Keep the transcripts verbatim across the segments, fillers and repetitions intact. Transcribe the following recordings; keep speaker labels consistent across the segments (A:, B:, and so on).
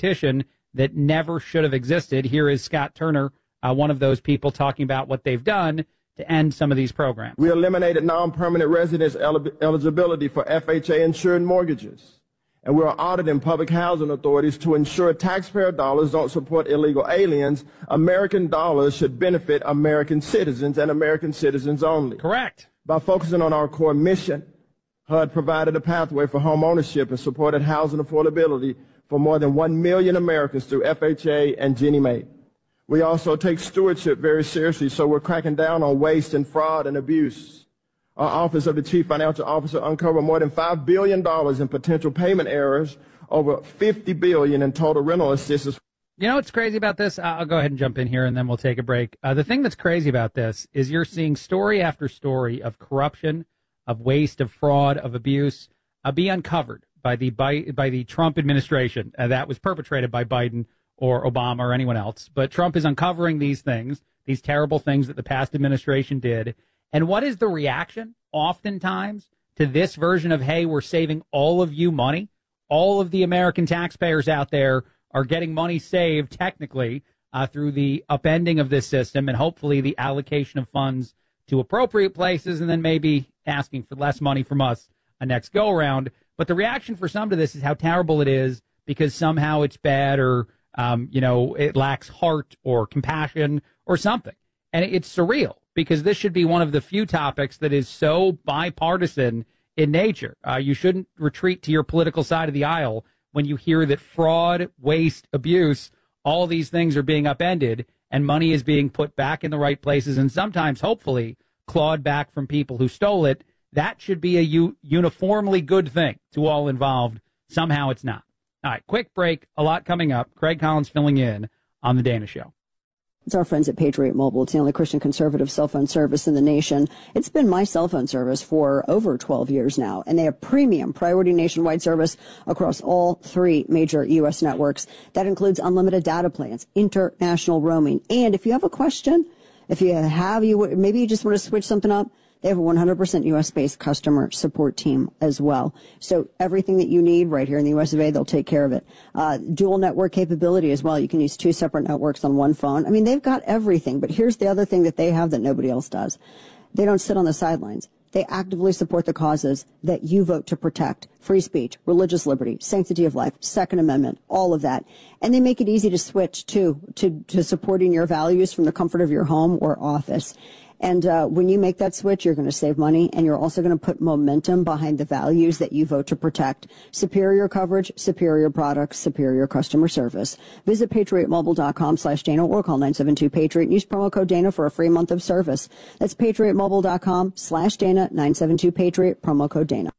A: competition that never should have existed. Here is Scott Turner, uh, one of those people, talking about what they've done to end some of these programs.
B: We eliminated non-permanent residence el- eligibility for F H A-insured mortgages. And we're auditing public housing authorities to ensure taxpayer dollars don't support illegal aliens. American dollars should benefit American citizens and American citizens only.
A: Correct.
B: By focusing on our core mission, H U D provided a pathway for home ownership and supported housing affordability for more than one million Americans through F H A and Ginnie Mae. We also take stewardship very seriously, so we're cracking down on waste and fraud and abuse. Our Office of the Chief Financial Officer uncovered more than five billion dollars in potential payment errors, over fifty billion dollars in total rental assistance.
A: You know what's crazy about this? I'll go ahead and jump in here, and then we'll take a break. Uh, the thing that's crazy about this is you're seeing story after story of corruption, of waste, of fraud, of abuse uh, be uncovered by the by, by the Trump administration. Uh, that was perpetrated by Biden or Obama or anyone else. But Trump is uncovering these things, these terrible things that the past administration did. And what is the reaction oftentimes to this version of, hey, we're saving all of you money? All of the American taxpayers out there are getting money saved technically uh, through the upending of this system and hopefully the allocation of funds to appropriate places and then maybe asking for less money from us a next go around. But the reaction for some to this is how terrible it is because somehow it's bad or, um, you know, it lacks heart or compassion or something. And it's surreal because this should be one of the few topics that is so bipartisan in nature. Uh, you shouldn't retreat to your political side of the aisle when you hear that fraud, waste, abuse, all these things are being upended and money is being put back in the right places and sometimes, hopefully, clawed back from people who stole it. That should be a u- uniformly good thing to all involved. Somehow it's not. All right, quick break. A lot coming up. Craig Collins filling in on The Dana Show.
C: It's our friends at Patriot Mobile. It's the only Christian conservative cell phone service in the nation. It's been my cell phone service for over twelve years now, and they have premium priority nationwide service across all three major U S networks. That includes unlimited data plans, international roaming, and if you have a question, if you have, you maybe you just want to switch something up, they have a one hundred percent U S-based customer support team as well. So everything that you need right here in the U S of A, they'll take care of it. Uh, dual network capability as well. You can use two separate networks on one phone. I mean, they've got everything. But here's the other thing that they have that nobody else does. They don't sit on the sidelines. They actively support the causes that you vote to protect. Free speech, religious liberty, sanctity of life, Second Amendment, all of that. And they make it easy to switch, too, to, to supporting your values from the comfort of your home or office. And uh, when you make that switch, you're going to save money, and you're also going to put momentum behind the values that you vote to protect. Superior coverage, superior products, superior customer service. Visit patriotmobile.com slash Dana or call nine seven two Patriot and use promo code Dana for a free month of service. That's patriotmobile.com slash Dana, nine seven two Patriot, promo code Dana.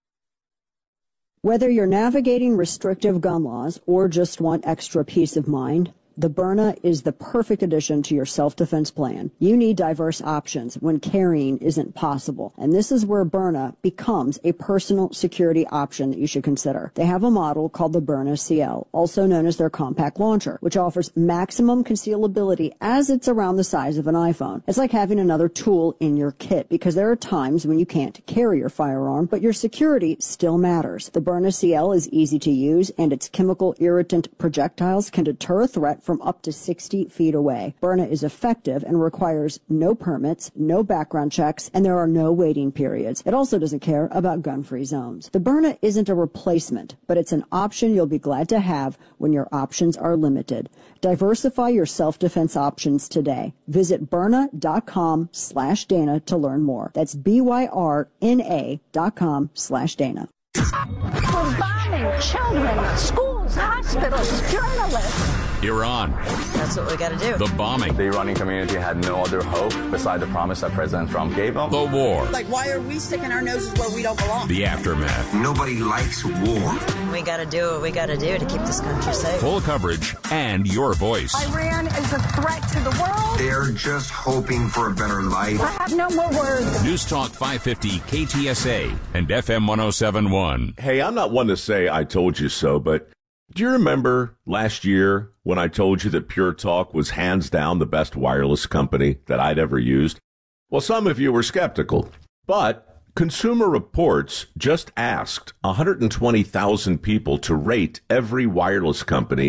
C: Whether you're navigating restrictive gun laws or just want extra peace of mind, the Byrna is the perfect addition to your self-defense plan. You need diverse options when carrying isn't possible. And this is where Byrna becomes a personal security option that you should consider. They have a model called the Byrna C L, also known as their compact launcher, which offers maximum concealability as it's around the size of an iPhone. It's like having another tool in your kit because there are times when you can't carry your firearm, but your security still matters. The Byrna C L is easy to use, and its chemical irritant projectiles can deter a threat from up to sixty feet away. Byrna is effective and requires no permits, no background checks, and there are no waiting periods. It also doesn't care about gun-free zones. The Byrna isn't a replacement, but it's an option you'll be glad to have when your options are limited. Diversify your self-defense options today. Visit Byrna.com slash Dana to learn more. That's B-Y-R-N-A dot com slash Dana.
D: We're bombing children, schools, hospitals, journalists.
E: Iran.
F: That's what we got to do.
E: The bombing.
G: The Iranian community had no other hope beside the promise that President Trump gave them.
E: The war.
H: Like, why are we sticking our noses where we don't belong?
E: The aftermath.
I: Nobody likes war.
F: We got to do what we got to do to keep this country safe.
E: Full coverage and your voice.
D: Iran is a threat to the world.
I: They're just hoping for a better life.
D: I have no more words.
E: News Talk five fifty K T S A and F M one oh seven point one.
J: Hey, I'm not one to say I told you so, but do you remember last year when I told you that Pure Talk was hands down the best wireless company that I'd ever used? Well, some of you were skeptical, but Consumer Reports just asked one hundred twenty thousand people to rate every wireless company